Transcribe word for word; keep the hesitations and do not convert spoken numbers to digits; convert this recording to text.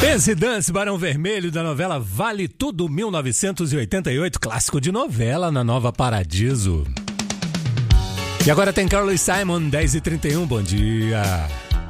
Pense Dance, Barão Vermelho, da novela Vale Tudo, mil novecentos e oitenta e oito, clássico de novela na Nova Paradiso. E agora tem Carly Simon, dez e trinta e um, bom dia.